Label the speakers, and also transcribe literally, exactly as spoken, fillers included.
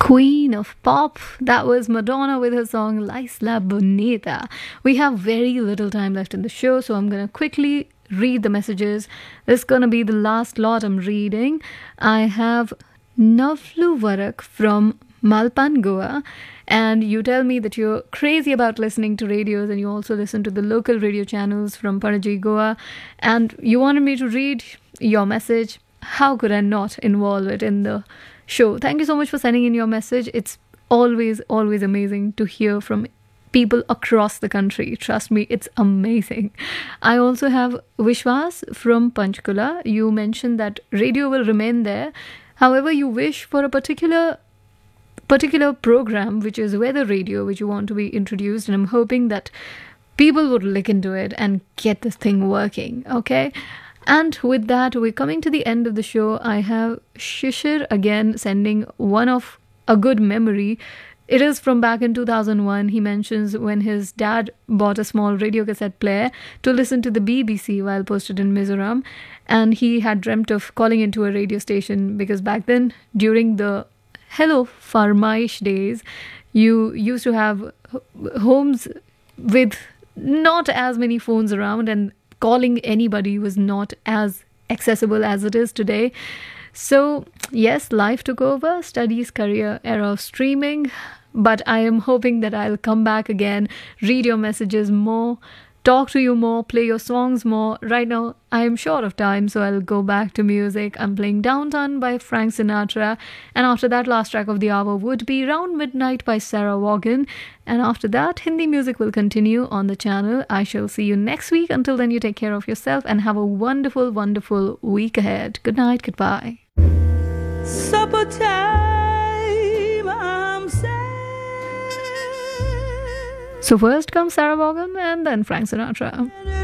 Speaker 1: queen of pop. That was Madonna with her song La Isla Bonita. We have very little time left in the show, so I'm going to quickly read the messages. This is going to be the last lot I'm reading. I have Navlu Varak from Malpan, Goa. And you tell me that you're crazy about listening to radios, and you also listen to the local radio channels from Panaji, Goa. And you wanted me to read your message. How could I not involve it in the show? Thank you so much for sending in your message. It's always, always amazing to hear from people across the country. Trust me, it's amazing. I also have Vishwas from Panchkula. You mentioned that radio will remain there. However, you wish for a particular particular program, which is weather radio, which you want to be introduced, and I'm hoping that people would look into it and get this thing working, okay? And with that, we're coming to the end of the show. I have Shishir again sending one of a good memory. It is from back in two thousand one. He mentions when his dad bought a small radio cassette player to listen to the B B C while posted in Mizoram, and he had dreamt of calling into a radio station because back then, during the Hello Farmaish days, you used to have homes with not as many phones around, and calling anybody was not as accessible as it is today. So yes, life took over, studies, career, era of streaming, but I am hoping that I'll come back again, read your messages more, talk to you more, play your songs more. Right now, I am short of time, so I'll go back to music. I'm playing Downtown by Frank Sinatra, and after that, last track of the hour would be Round Midnight by Sarah Vaughan, and after that, Hindi music will continue on the channel. I shall see you next week. Until then, you take care of yourself and have a wonderful, wonderful week ahead. Good night, goodbye.
Speaker 2: Supper time, I'm sad.
Speaker 1: So first comes Sarah Vaughan and then Frank Sinatra.